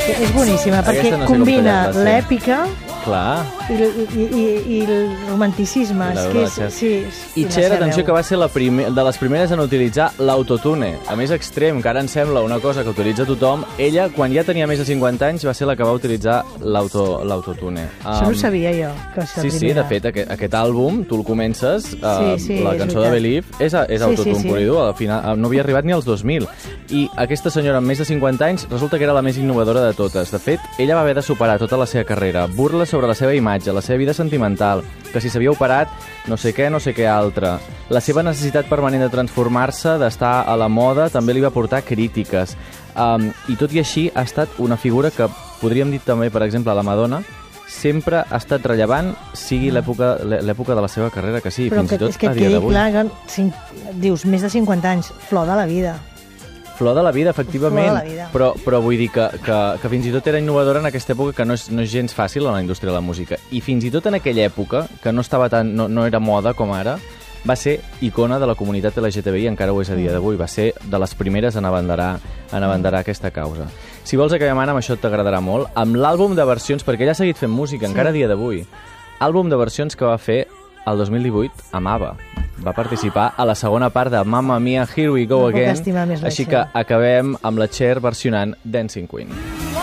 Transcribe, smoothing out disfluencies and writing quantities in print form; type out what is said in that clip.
És boníssima, perquè Aquesta no sé com combina tallar-la, sí. l'èpica Clar. i el romanticisme. I Cher, atenció, que va ser de les primeres en utilitzar l'autotune. A més extrem, que ara ens sembla una cosa que utilitza tothom, ella, quan ja tenia més de 50 anys, va ser la que va utilitzar l'autotune. Això no ho sabia jo. Sí, de fet, aquest àlbum, tu el comences, la cançó de Believe és autotune pur i dur, al final no havia arribat ni als 2000. I aquesta senyora amb més de 50 anys resulta que era la més innovadora de totes. De fet, ella va haver de superar tota la seva carrera, burles sobre la seva imatge, la seva vida sentimental, que si s'havia operat no sé què altre. La seva necessitat permanent de transformar-se, d'estar a la moda, també li va portar crítiques. I tot i així ha estat una figura que podríem dir també, per exemple, a la Madonna, sempre ha estat rellevant, sigui l'època de la seva carrera que sigui, fins i tot a dia d'avui. Però que dius, més de 50 anys, flor de la vida. Flor de la vida, efectivament, però vull dir que fins i tot era innovadora en aquesta època, que no és gens fàcil en la indústria de la música. I fins i tot en aquella època, que no era moda com ara, va ser icona de la comunitat LGTBI, encara ho és a dia d'avui. Va ser de les primeres en abanderar aquesta causa. Si vols, acabem, Anna, amb això t'agradarà molt, amb l'àlbum de versions, perquè ella ha seguit fent música, encara a dia d'avui. Àlbum de versions que va fer el 2018 amb ABBA. Va participar a la segona part de Mamma Mia, Here We Go Again, així que acabem amb la Cher versionant Dancing Queen.